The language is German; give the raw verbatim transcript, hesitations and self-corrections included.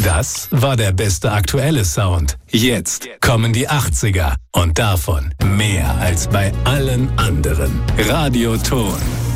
Das war der beste aktuelle Sound. Jetzt kommen die achtziger und davon mehr als bei allen anderen. Radioton.